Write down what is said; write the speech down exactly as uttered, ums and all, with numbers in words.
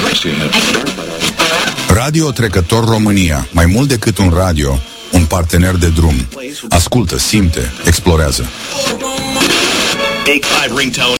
Radio Trecător România. Mai mult decât un radio, un partener de drum. Ascultă, simte, explorează.